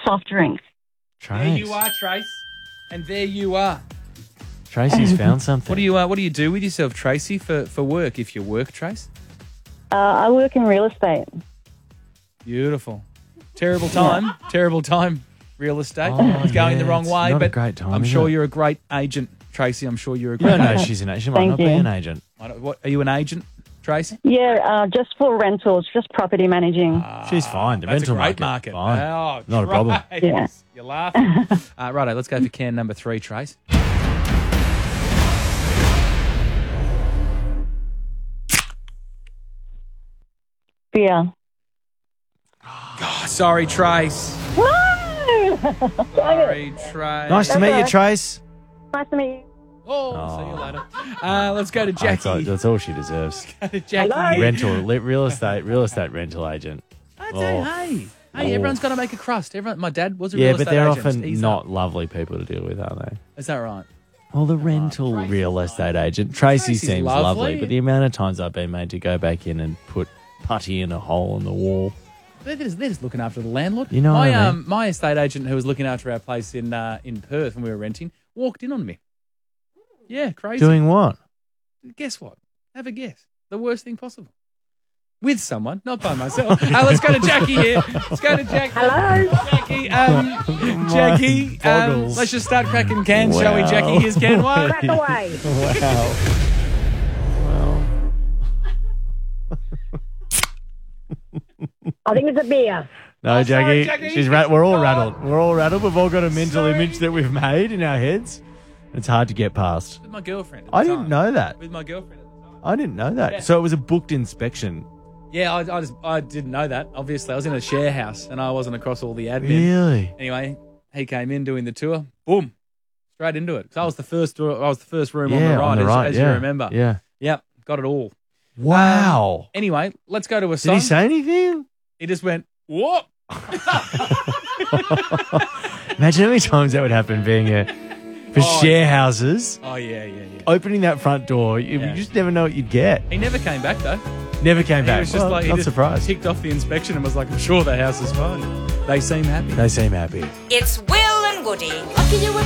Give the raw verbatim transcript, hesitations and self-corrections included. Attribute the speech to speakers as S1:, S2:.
S1: soft drinks.
S2: Trace.
S3: There you are, Trace. And there you are.
S2: Tracy's found something.
S3: What do you uh, What do you do with yourself, Tracy, for, for work? If you work, Trace.
S1: Uh, I work in real estate.
S3: Beautiful. Terrible time. Terrible time. Real estate.
S2: Oh,
S3: it's going
S2: yeah,
S3: the wrong
S2: it's
S3: way,
S2: not a
S3: but
S2: great time,
S3: I'm
S2: is
S3: sure
S2: it?
S3: you're a great agent, Tracy. I'm sure you're a
S2: You
S3: great.
S2: don't know
S3: agent.
S2: she's an agent. She might
S1: Thank
S2: not be
S1: you.
S2: an agent.
S3: I don't- What, are you an agent, Tracy?
S1: Yeah, uh, just for rentals, just property managing.
S2: She's fine. The
S3: That's
S2: rental
S3: a great
S2: market,
S3: market.
S2: fine.
S3: Oh,
S2: Not a problem.
S3: Trace.
S1: Yeah.
S3: You're laughing. uh, righto, let's go for can number three, Trace.
S1: Beer.
S3: Oh, sorry, Trace.
S1: No!
S3: Sorry, Trace.
S2: Nice to meet you,
S1: alright.
S2: Trace.
S1: Nice to meet you.
S3: Oh, see you later. Uh, let's go to
S2: That's all,
S3: Jackie.
S2: that's all she deserves.
S3: Go to Jackie.
S1: Hello?
S2: Rental, li- real estate, real estate rental agent.
S3: I'd
S2: Oh.
S3: say, hey, hey,
S2: Oh.
S3: everyone's got to make a crust. Everyone, my dad was a
S2: Yeah,
S3: real
S2: but
S3: estate
S2: they're
S3: agent.
S2: often
S3: He's
S2: not lovely people to deal with, are they?
S3: Is that right?
S2: Well, the rental real estate agent, Tracy
S3: Tracy's
S2: seems
S3: lovely.
S2: lovely, but the amount of times I've been made to go back in and put putty in a hole in the wall.
S3: They're just, they're just looking after the landlord.
S2: You know
S3: my
S2: what I mean?
S3: um my estate agent who was looking after our place in uh, in Perth when we were renting walked in on me. Yeah, crazy.
S2: Doing what?
S3: Guess what? Have a guess. The worst thing possible. With someone, not by myself. uh, let's go to Jackie here. Let's go to Jackie.
S1: Hello?
S3: Jackie, um, Jackie, um,
S2: boggles.
S3: let's just start cracking cans, shall we,
S2: Wow.
S3: Jackie? Here's can one.
S1: Crack away.
S2: Wow. Well,
S4: I think it's a beer.
S2: no,
S3: Oh, sorry,
S2: Jackie.
S3: Jackie.
S2: She's ra- we're all
S3: God.
S2: rattled. We're all rattled. We've all got a mental
S3: Sorry.
S2: image that we've made in our heads. It's hard to get past.
S3: With my girlfriend. At
S2: I
S3: the
S2: didn't
S3: time.
S2: know that.
S3: With my girlfriend at the time.
S2: I didn't know that.
S3: Yeah.
S2: So it was a booked inspection.
S3: Yeah, I, I just I didn't know that. Obviously, I was in a share house and I wasn't across all the admin.
S2: Really?
S3: Anyway, he came in doing the tour. Boom, straight into it. Because I was the first. I was the first room on
S2: Yeah,
S3: the right,
S2: on the
S3: as,
S2: right.
S3: as
S2: yeah.
S3: you remember.
S2: Yeah.
S3: Yep, got it all.
S2: Wow.
S3: Anyway, let's go to a
S2: Did
S3: song.
S2: he say anything?
S3: He just went, "What?"
S2: Imagine how many times that would happen being a for
S3: Oh,
S2: share houses.
S3: Oh yeah, yeah, yeah.
S2: Opening that front door, you,
S3: Yeah.
S2: you just never know what you'd get.
S3: He never came back though.
S2: Never came
S3: He
S2: back.
S3: was just
S2: Well,
S3: like, he
S2: not
S3: just
S2: surprised.
S3: ticked off the inspection and was like, "I'm sure the house is fine." They seem happy.
S2: They seem happy.
S5: It's Will and Woody. Lucky you were